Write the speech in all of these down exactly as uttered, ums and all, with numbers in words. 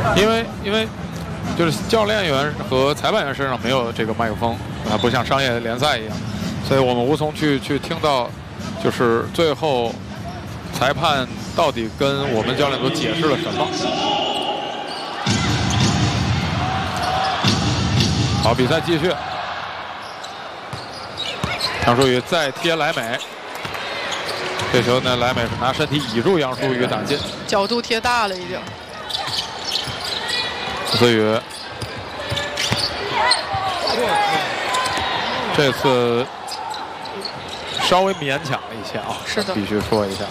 因为因为就是教练员和裁判员身上没有这个麦克风啊，不像商业联赛一样，所以我们无从去去听到，就是最后裁判到底跟我们教练组解释了什么。好，比赛继续。杨舒宇再贴莱美，这球呢，莱美是拿身体倚住杨舒宇打进， 角度贴大了一点。 思雨，这次稍微勉强了一些啊， 是的， 必须说一下，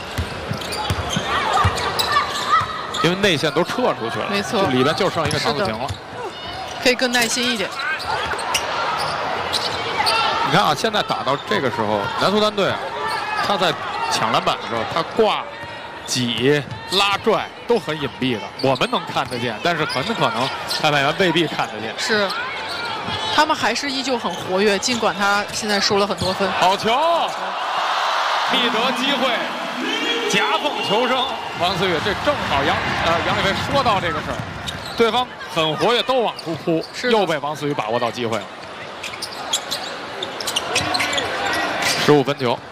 因为内线都撤出去了， 没错， 里边就剩一个唐子晴了， 可以更耐心一点。 你看啊，现在打到这个时候，南苏丹队啊，他在抢篮板的时候，他挂、挤、拉、拽都很隐蔽的，我们能看得见，但是很可能裁判员未必看得见。 是，他们还是依旧很活跃，尽管他现在输了很多分。 好球，觅得机会，夹缝求生。王思雨，这正好杨呃杨李飞说到这个事儿，对方很活跃，都往出扑，又被王思雨把握到机会了。十五分球。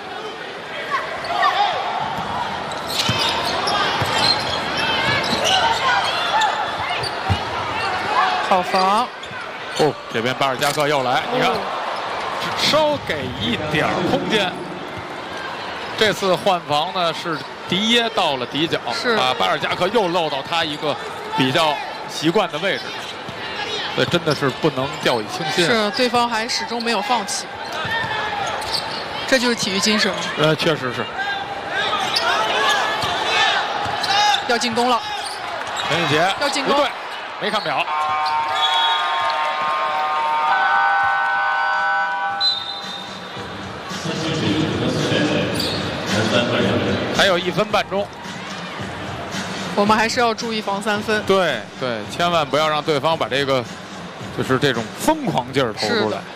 好防。 哦，这边巴尔加克又来，你看，稍给一点空间。这次换防呢是迪耶到了底角， 是把巴尔加克又漏到他一个比较习惯的位置，所以真的是不能掉以轻心。 是，对方还始终没有放弃，这就是体育精神。 呃，确实是。 要进攻了， 陈宇杰要进攻， 不对，没看表。还有一分半钟， 我们还是要注意防三分。 对对，千万不要让对方把这个就是这种疯狂劲儿投出来。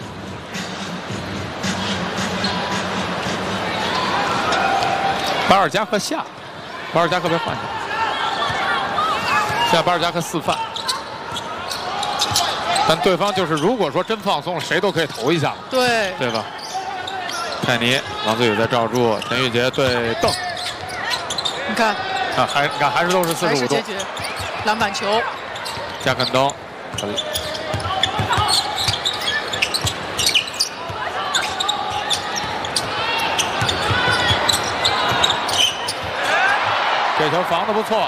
巴尔加克下，巴尔加克被换下，现在巴尔加克四犯，但对方就是如果说真放松了，谁都可以投一下， 对对吧？泰尼、王思雨在罩住，陈玉杰对邓。 你看， 啊，还你看还是都是四十五度。 篮板球， 加肯登，这球防得不错，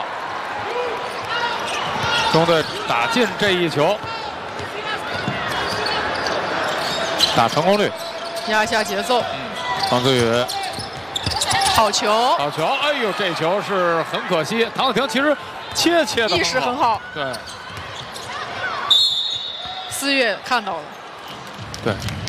中队打进这一球，打成功率， 压下节奏。 嗯，王思雨。 好球！ 好球！哎呦，这球是很可惜。唐子婷其实切切的意识很好。 对， 思月看到了。 对。